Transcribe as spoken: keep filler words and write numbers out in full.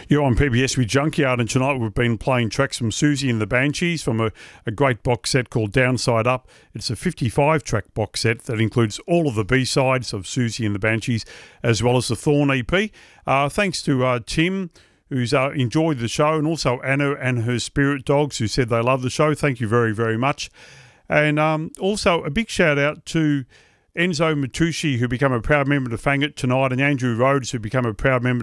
You're on P B S with Junkyard, and tonight we've been playing tracks from Susie and the Banshees from a, a great box set called Downside Up. It's a fifty-five track box set that includes all of the B-sides of Susie and the Banshees, as well as the Thorn E P. Uh, thanks to uh, Tim, who's uh, enjoyed the show, and also Anna and her spirit dogs, who said they love the show. Thank you very, very much. And um, also a big shout out to Enzo Matucci, who became a proud member of Fang It tonight, and Andrew Rhodes, who became a proud member